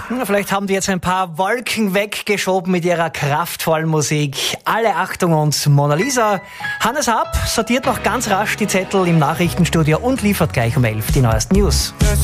Vielleicht haben die jetzt ein paar Wolken weggeschoben mit ihrer kraftvollen Musik. Alle Achtung und Mona Lisa. Hannes Happ sortiert noch ganz rasch die Zettel im Nachrichtenstudio und liefert gleich um 11 die neuesten News.